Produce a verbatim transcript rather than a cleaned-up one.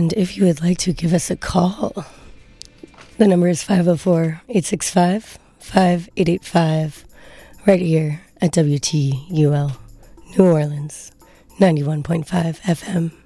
And if you would like to give us a call, the number is five oh four, eight six five, five eight eight five, right here at W T U L, New Orleans, ninety-one point five F M.